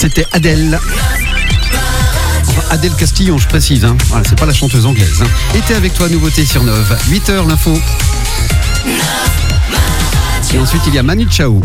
c'était Adèle. Enfin, Adèle Castillon, je précise. Voilà, c'est pas la chanteuse anglaise. Était avec toi, nouveauté sur 9. 8h, l'info. Et ensuite, il y a Manu Chao.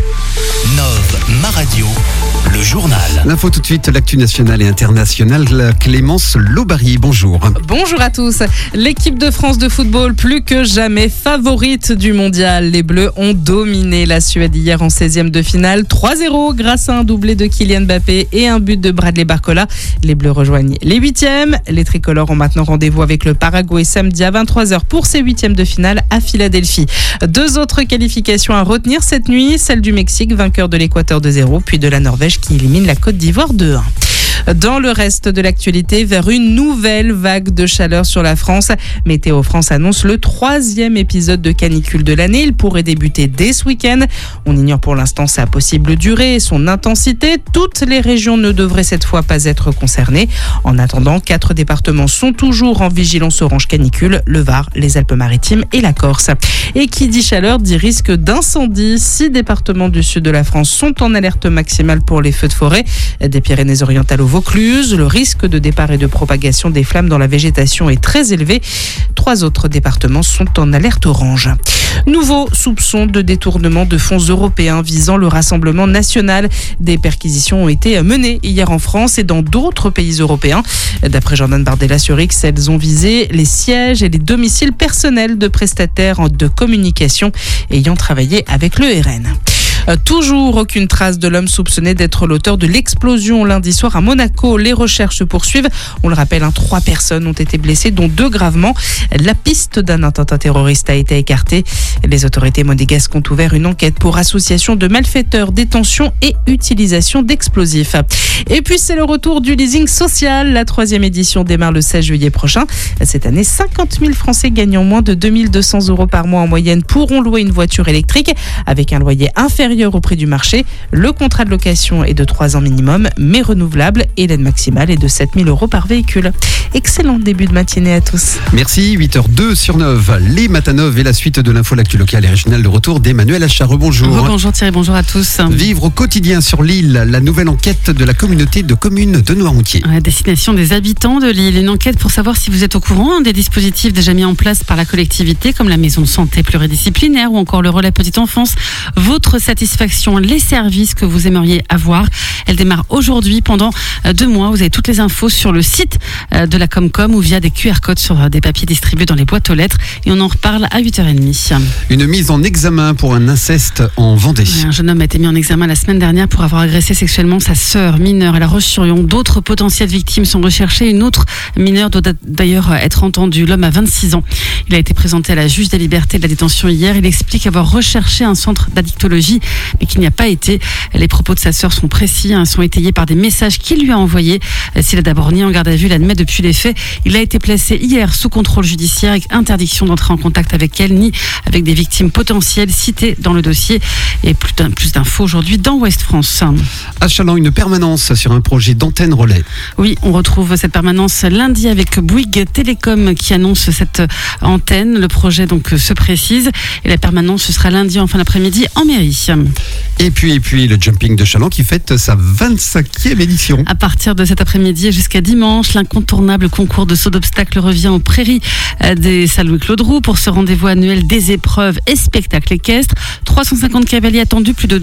9, ma radio, le journal. L'info tout de suite, l'actu nationale et internationale. Clémence Lobary, bonjour. Bonjour à tous. L'équipe de France de football, plus que jamais favorite du mondial. Les Bleus ont dominé la Suède hier en 16e de finale. 3-0 grâce à un doublé de Kylian Mbappé et un but de Bradley Barcola. Les Bleus rejoignent les 8e. Les tricolores ont maintenant rendez-vous avec le Paraguay samedi à 23h pour ses 8e de finale à Philadelphie. 2 autres qualifications à retenir cette nuit. Celle du Mexique, vainqueur de l'Équateur 2-0, puis de la Norvège qui élimine la Côte d'Ivoire 2-1. Dans le reste de l'actualité, vers une nouvelle vague de chaleur sur la France. Météo France annonce le 3e épisode de canicule de l'année. Il pourrait débuter dès ce week-end. On ignore pour l'instant sa possible durée et son intensité. Toutes les régions ne devraient cette fois pas être concernées. En attendant, 4 départements sont toujours en vigilance orange canicule, le Var, les Alpes-Maritimes et la Corse. Et qui dit chaleur dit risque d'incendie. 6 départements du sud de la France sont en alerte maximale pour les feux de forêt. Des Pyrénées-Orientales au Vaucluse, le risque de départ et de propagation des flammes dans la végétation est très élevé. 3 autres départements sont en alerte orange. Nouveau soupçon de détournement de fonds européens visant le Rassemblement national. Des perquisitions ont été menées hier en France et dans d'autres pays européens. D'après Jordan Bardella sur X, elles ont visé les sièges et les domiciles personnels de prestataires de communication ayant travaillé avec le RN. Toujours aucune trace de l'homme soupçonné d'être l'auteur de l'explosion lundi soir à Monaco. Les recherches se poursuivent. On le rappelle, 3 personnes ont été blessées, dont 2 gravement. La piste d'un attentat terroriste a été écartée. Les autorités monégasques ont ouvert une enquête pour association de malfaiteurs, détention et utilisation d'explosifs. Et puis c'est le retour du leasing social. La 3e édition démarre le 16 juillet prochain. Cette année, 50 000 Français gagnant moins de 2 200 € par mois en moyenne pourront louer une voiture électrique avec un loyer inférieur au prix du marché. Le contrat de location est de 3 ans minimum, mais renouvelable, et l'aide maximale est de 7 000 € par véhicule. Excellent début de matinée à tous. Merci, 8h02 sur 9. Les Matanov et la suite de l'info, l'actu locale et régionale, de retour d'Emmanuel Achard. Bonjour. Bonjour Thierry, bonjour à tous. Vivre au quotidien sur l'île, la nouvelle enquête de la communauté de communes de Noirmoutier. À destination des habitants de l'île, une enquête pour savoir si vous êtes au courant des dispositifs déjà mis en place par la collectivité, comme la maison de santé pluridisciplinaire ou encore le relais petite enfance. Votre satisfaction, les services que vous aimeriez avoir. Elle démarre aujourd'hui pendant 2 mois. Vous avez toutes les infos sur le site de la Comcom ou via des QR codes sur des papiers distribués dans les boîtes aux lettres. Et on en reparle à 8h30. Une mise en examen pour un inceste en Vendée. Un jeune homme a été mis en examen la semaine dernière pour avoir agressé sexuellement sa sœur mineure à La Roche-sur-Yon. D'autres potentielles victimes sont recherchées. Une autre mineure doit d'ailleurs être entendue. L'homme a 26 ans. Il a été présenté à la juge des libertés de la détention hier. Il explique avoir recherché un centre d'addictologie, mais qu'il n'y a pas été. Les propos de sa sœur sont précis, sont étayés par des messages qu'il lui a envoyés. S'il a d'abord nié en garde à vue, il admet depuis les faits. Il a été placé hier sous contrôle judiciaire avec interdiction d'entrer en contact avec elle ni avec des victimes potentielles citées dans le dossier. Et plus d'infos aujourd'hui dans Ouest France. À Châlons, une permanence sur un projet d'antenne relais. Oui, on retrouve cette permanence lundi avec Bouygues Télécom qui annonce cette antenne. Le projet donc se précise et la permanence ce sera lundi en fin d'après-midi en mairie. Et puis le jumping de Châlons qui fête sa 25e édition. À partir de cet après-midi jusqu'à dimanche, l'incontournable concours de saut d'obstacles revient aux prairies des salles Louis-Claude Roux pour ce rendez-vous annuel des épreuves et spectacles équestres. 350 cavaliers attendus, plus de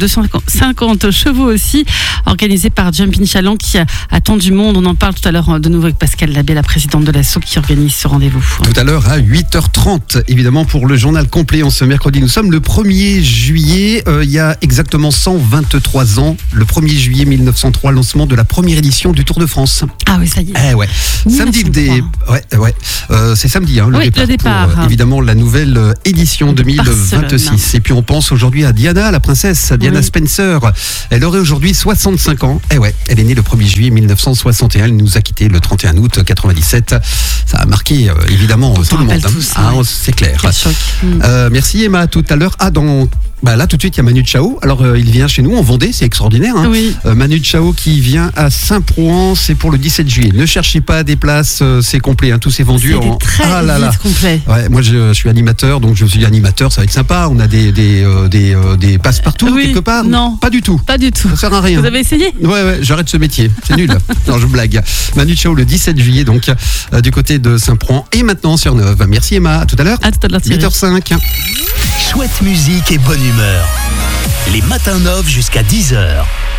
250 chevaux aussi, organisé par Jumping Châlons qui attend du monde. On en parle tout à l'heure de nouveau avec Pascal Labbé, la présidente de l'ASSO qui organise ce rendez-vous. Tout à l'heure à 8h30, évidemment pour le journal complet en ce mercredi. Nous sommes le 1er juillet, il y a exactement 123 ans, le 1er juillet 1903, lancement de la première édition du Tour de France. Ah oui, ça y est. Ouais. Samedi, c'est samedi, le départ. Pour, évidemment, la nouvelle édition 2026. Et puis on pense aujourd'hui à Diana, la princesse Diana Spencer. Elle aurait aujourd'hui 65 ans. Elle est née le 1er juillet 1961. Elle nous a quittés le 31 août 97. Ça a marqué évidemment tout le monde. Tous, c'est clair. Quel choc. Merci Emma, à tout à l'heure. Dans Bah là tout de suite il y a Manu Chao. Alors il vient chez nous en Vendée, c'est extraordinaire. Hein. Oui. Manu Chao qui vient à Saint-Prouan, c'est pour le 17 juillet. Ne cherchez pas des places, c'est complet, hein, tout s'est vendu. Très vite complet. Ouais, moi je suis animateur, donc je suis animateur, ça va être sympa. On a des passe-partout quelque part. Non, pas du tout. Pas du tout. Ça sert à rien. Vous avez essayé? Ouais, j'arrête ce métier, c'est nul. Non, je blague. Manu Chao le 17 juillet donc du côté de Saint-Prouan et maintenant sur Neuve. Merci Emma, à tout à l'heure. À tout à l'heure. 8h05. Chouette musique et bonne humeur. Les matins Neuve jusqu'à 10h.